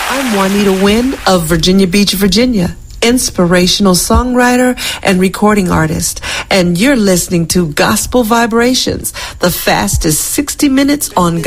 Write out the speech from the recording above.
I'm Juanita Wynn of Virginia Beach, Virginia, inspirational songwriter and recording artist. And you're listening to Gospel Vibrations, the fastest 60 minutes on